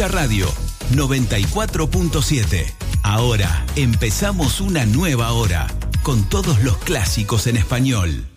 Escucha Radio 94.7. Ahora empezamos una nueva hora con todos los clásicos en español.